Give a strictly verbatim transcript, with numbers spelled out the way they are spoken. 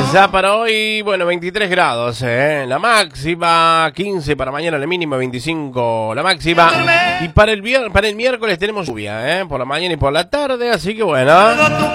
Ya para hoy, bueno, veintitrés grados, ¿eh? La máxima, quince para mañana, la mínima, veinticinco la máxima. Y para el, vier para el miércoles tenemos lluvia, ¿eh? Por la mañana y por la tarde, así que bueno.